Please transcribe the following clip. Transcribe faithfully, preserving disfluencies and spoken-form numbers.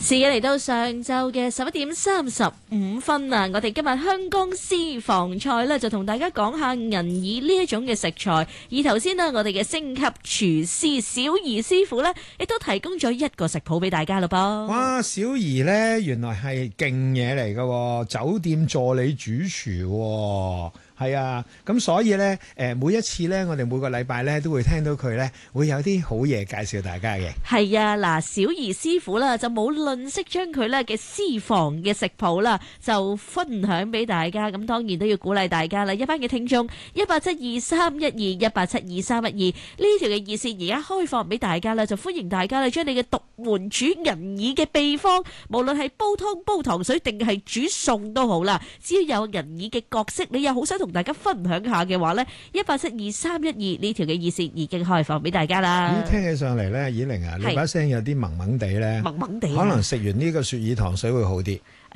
時間嚟到上晝嘅十一點三十五分啊！我哋今日香港私房菜呢，就同大家講下銀耳呢一種嘅食材。而頭先呢，我哋嘅星級廚師小儀師傅呢，亦都提供咗一個食譜俾大家咯噃。 哇！小儀呢，原來係勁嘢嚟㗎，酒店助理主廚喎。係啊，咁所以咧，誒每一次咧，我哋每個禮拜咧都會聽到佢咧，會有啲好嘢介紹大家嘅。 係啊，嗱，小儀師傅啦，就冇吝嗇將佢咧嘅私房嘅食譜啦，就分享俾大家。咁當然都要鼓勵大家啦，一班嘅聽眾一八七二三一二一八七二三一二呢條嘅熱線而家開放俾大家啦，就歡迎大家咧將你嘅獨門煮銀耳嘅秘方，無論係煲湯煲糖水定係煮餸都好啦，只要有銀耳嘅角色，你又好想同大家分享下嘅話呢，一八七二三一二呢條嘅熱線已經開放俾大家啦。 咦，聽起上嚟咧，以玲啊，你把聲有啲萌萌地咧， 萌萌地， 可能食完呢個雪耳糖水會好啲。